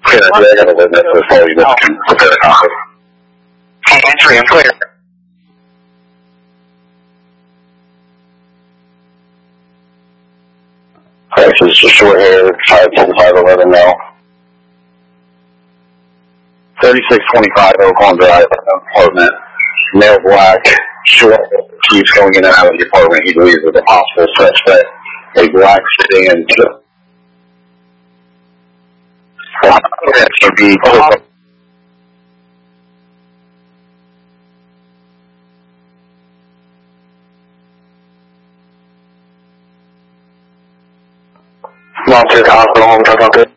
I got a witness to tell you that can prepare a copy. Entry and clear. Alright, so it's a short hair, 54511 now. 3625 Oaklawn Drive, apartment. Male black, short, keeps going in and out of the apartment. He believes it's a possible suspect. A black sedan. Come on to the hospital, home, talk good.